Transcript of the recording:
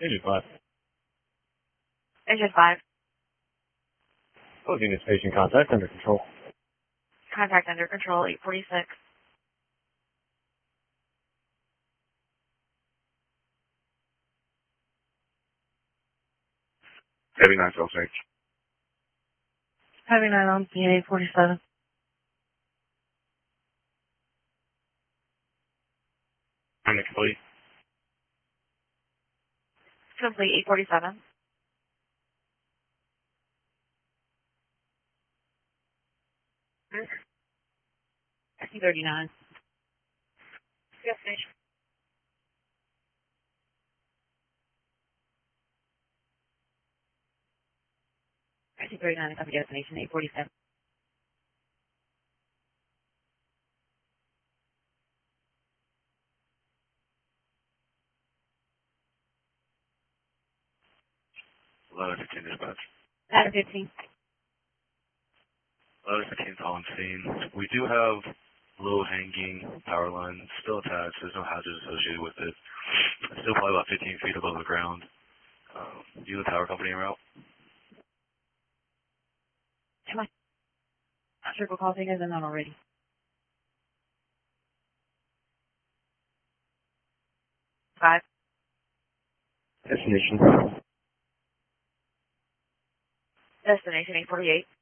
Agent 5. Agent 5. Both units patient contact under control. Contact under control, 846. Heavy 9 cell change. Heavy 9 on scene, 847. Unit complete. Complete, 847. SC39. Yes, station. SC39, copy destination, 847. Letter 15 dispatch. Ladder 15. Letter 15 is on scene. We do have low hanging power lines still attached. There's no hazards associated with it. It's still probably about 15 feet above the ground. Do the tower company en route? Am I triple call figures? I'm not already. 5. Destination. Destination, 848.